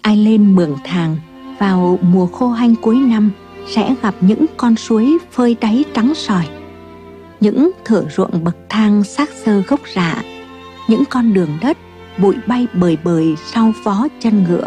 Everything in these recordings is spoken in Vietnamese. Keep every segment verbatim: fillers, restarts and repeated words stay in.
Ai lên Mường Thàng vào mùa khô hanh cuối năm sẽ gặp những con suối phơi đáy trắng sỏi, những thửa ruộng bậc thang xác xơ gốc rạ, những con đường đất bụi bay bời bời sau vó chân ngựa.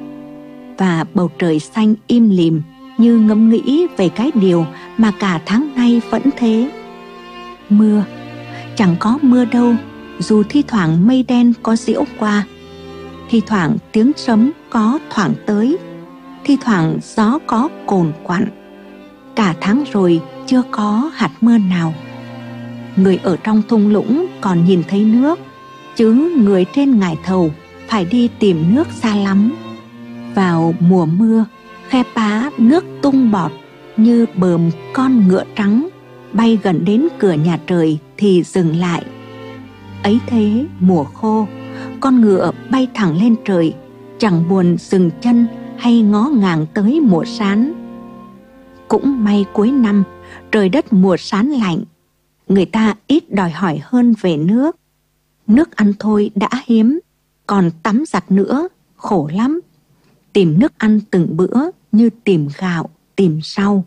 Và bầu trời xanh im lìm như ngẫm nghĩ về cái điều mà cả tháng nay vẫn thế. Mưa, chẳng có mưa đâu, dù thi thoảng mây đen có giễu qua, thi thoảng tiếng sấm có thoảng tới, thi thoảng gió có cồn quặn. Cả tháng rồi chưa có hạt mưa nào. Người ở trong thung lũng còn nhìn thấy nước, chứ người trên ngải thầu phải đi tìm nước xa lắm. Vào mùa mưa, khe pá nước tung bọt như bờm con ngựa trắng, bay gần đến cửa nhà trời thì dừng lại. Ấy thế mùa khô, con ngựa bay thẳng lên trời, chẳng buồn dừng chân hay ngó ngàng tới mùa sán. Cũng may cuối năm, trời đất mùa sán lạnh, người ta ít đòi hỏi hơn về nước. Nước ăn thôi đã hiếm, còn tắm giặt nữa khổ lắm. Tìm nước ăn từng bữa như tìm gạo, tìm rau.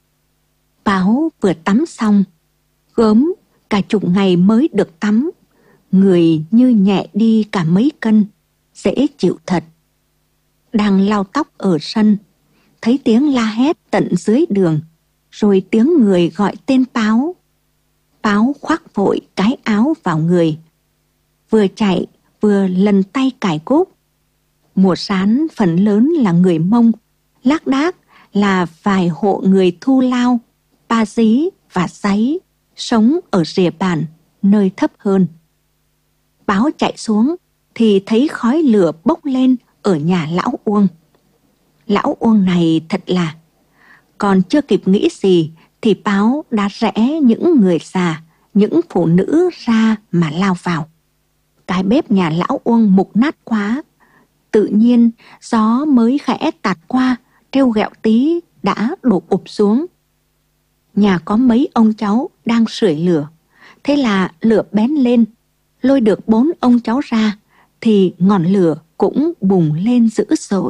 Báo vừa tắm xong, gớm cả chục ngày mới được tắm, người như nhẹ đi cả mấy cân, dễ chịu thật. Đang lau tóc ở sân, thấy tiếng la hét tận dưới đường, rồi tiếng người gọi tên Báo. Báo khoác vội cái áo vào người, vừa chạy vừa lần tay cài cúc. Mùa sán phần lớn là người Mông, lác đác là vài hộ người Thu Lao, Pa Dí và Sáy, sống ở rìa bản, nơi thấp hơn. Báo chạy xuống thì thấy khói lửa bốc lên ở nhà lão Uông. Lão Uông này thật là, còn chưa kịp nghĩ gì thì Báo đã rẽ những người già, những phụ nữ ra mà lao vào. Cái bếp nhà lão Uông mục nát quá, tự nhiên gió mới khẽ tạt qua, trêu ghẹo tí đã đổ ụp xuống. Nhà có mấy ông cháu đang sưởi lửa, thế là lửa bén lên, lôi được bốn ông cháu ra thì ngọn lửa cũng bùng lên dữ dội.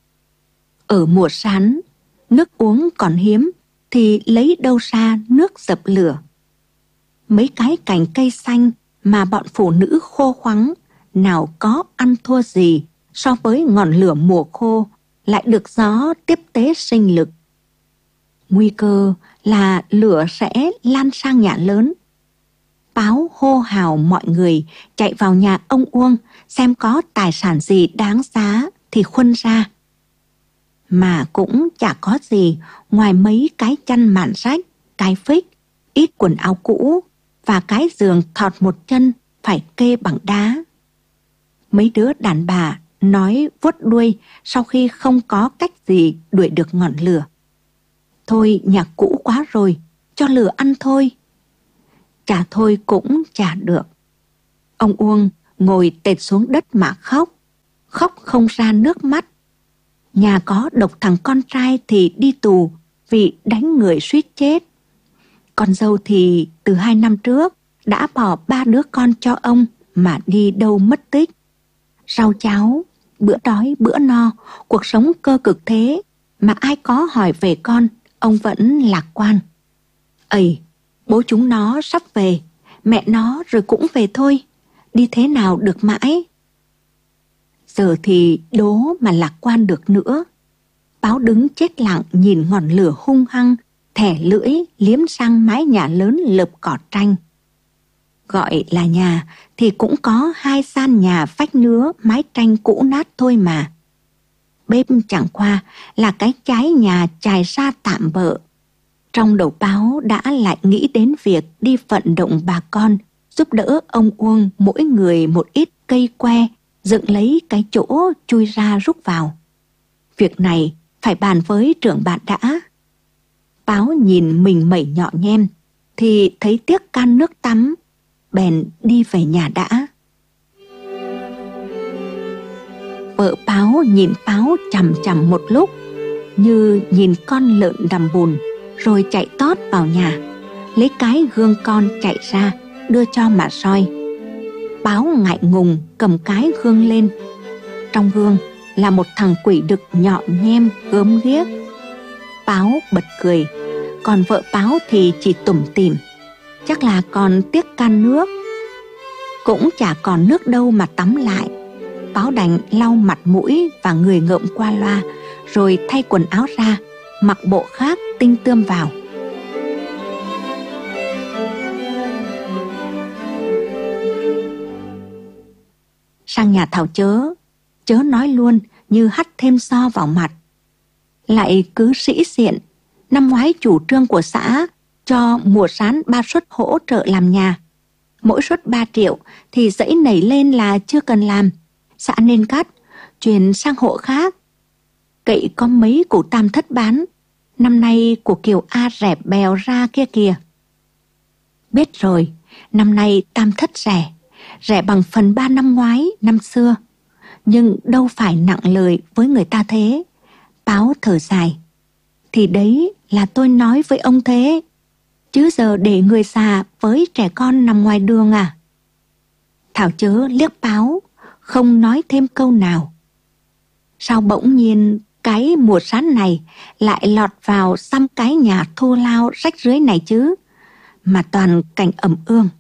Ở mùa sán, nước uống còn hiếm thì lấy đâu ra nước dập lửa. Mấy cái cành cây xanh mà bọn phụ nữ khô khoắng nào có ăn thua gì so với ngọn lửa mùa khô lại được gió tiếp tế sinh lực. Nguy cơ là lửa sẽ lan sang nhà lớn. Báo hô hào mọi người chạy vào nhà ông Uông xem có tài sản gì đáng giá thì khuân ra. Mà cũng chả có gì ngoài mấy cái chăn màn rách, cái phích, ít quần áo cũ và cái giường thọt một chân phải kê bằng đá. Mấy đứa đàn bà nói vuốt đuôi sau khi không có cách gì đuổi được ngọn lửa. Thôi nhà cũ quá rồi, cho lửa ăn thôi. Chả thôi cũng chả được. Ông Uông ngồi tệt xuống đất mà khóc, khóc không ra nước mắt. Nhà có độc thằng con trai thì đi tù vì đánh người suýt chết. Con dâu thì từ hai năm trước đã bỏ ba đứa con cho ông mà đi đâu mất tích. Rau cháo, bữa đói bữa no, cuộc sống cơ cực thế mà ai có hỏi về con, ông vẫn lạc quan. Ây, bố chúng nó sắp về, mẹ nó rồi cũng về thôi, đi thế nào được mãi. Giờ thì đố mà lạc quan được nữa. Báo đứng chết lặng nhìn ngọn lửa hung hăng, thẻ lưỡi liếm sang mái nhà lớn lợp cỏ tranh. Gọi là nhà thì cũng có hai gian nhà vách nứa mái tranh cũ nát thôi mà. Bếp chẳng qua là cái trái nhà trải ra tạm bợ. Trong đầu Báo đã lại nghĩ đến việc đi vận động bà con giúp đỡ ông Uông mỗi người một ít cây que, dựng lấy cái chỗ chui ra rút vào. Việc này phải bàn với trưởng bạn đã. Báo nhìn mình mẩy nhọ nhem thì thấy tiếc can nước tắm, bèn đi về nhà đã. Vợ Báo nhìn Báo chằm chằm một lúc như nhìn con lợn nằm bùn, rồi chạy tót vào nhà, lấy cái gương con chạy ra đưa cho mà soi. Báo ngại ngùng cầm cái gương lên. Trong gương là một thằng quỷ đực nhọn nhem gớm ghiếc. Báo bật cười, còn vợ Báo thì chỉ tủm tỉm, chắc là còn tiếc can nước. Cũng chả còn nước đâu mà tắm lại. Báo đành lau mặt mũi và người ngợm qua loa, rồi thay quần áo ra, mặc bộ khác tinh tươm vào. Sang nhà Thảo Chớ, Chớ nói luôn như hắt thêm xo vào mặt. Lại cứ sĩ diện, năm ngoái chủ trương của xã cho mùa sán ba suất hỗ trợ làm nhà. Mỗi suất ba triệu thì dãy nảy lên là chưa cần làm, xã nên cắt, chuyển sang hộ khác. Cậy có mấy củ tam thất bán, năm nay của Kiều A rẻ bèo ra kia kìa. Biết rồi, năm nay tam thất rẻ, rẻ bằng phần ba năm ngoái, năm xưa. Nhưng đâu phải nặng lời với người ta thế. Báo thở dài. Thì đấy là tôi nói với ông thế, chứ giờ để người già với trẻ con nằm ngoài đường à? Thảo Chớ liếc Báo, không nói thêm câu nào. Sao bỗng nhiên cái mùa sán này lại lọt vào xăm cái nhà thô lao rách rưới này chứ, mà toàn cảnh ẩm ương.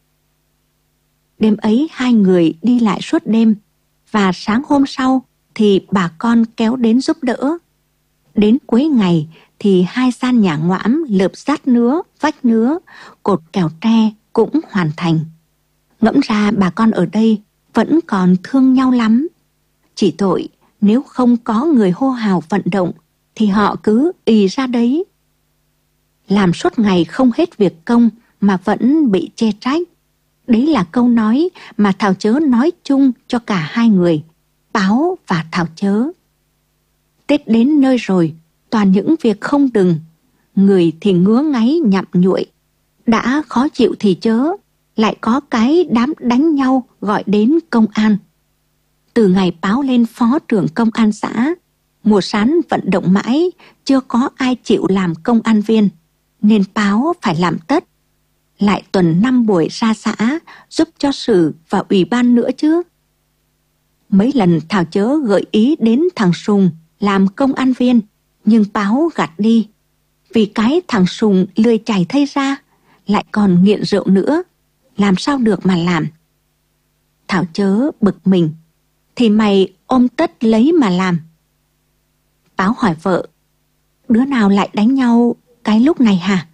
Đêm ấy hai người đi lại suốt đêm, và sáng hôm sau thì bà con kéo đến giúp đỡ. Đến cuối ngày thì hai gian nhà ngoãm lợp rát nứa, vách nứa, cột kèo tre cũng hoàn thành. Ngẫm ra bà con ở đây vẫn còn thương nhau lắm. Chỉ tội nếu không có người hô hào vận động thì họ cứ ì ra đấy. Làm suốt ngày không hết việc công mà vẫn bị chê trách. Đấy là câu nói mà Thảo Chớ nói chung cho cả hai người, Báo và Thảo Chớ. Tết đến nơi rồi, toàn những việc không đừng. Người thì ngứa ngáy nhặm nhuội, đã khó chịu thì chớ, lại có cái đám đánh nhau gọi đến công an. Từ ngày Báo lên phó trưởng công an xã, mùa sán vận động mãi, chưa có ai chịu làm công an viên, nên Báo phải làm tất. Lại tuần năm buổi ra xã giúp cho Sử và ủy ban nữa chứ. Mấy lần Thảo Chớ gợi ý đến thằng Sùng làm công an viên, nhưng Báo gạt đi. Vì cái thằng Sùng lười chảy thây ra, lại còn nghiện rượu nữa, làm sao được mà làm. Thảo Chớ bực mình, thì mày ôm tất lấy mà làm. Báo hỏi vợ, đứa nào lại đánh nhau cái lúc này hả?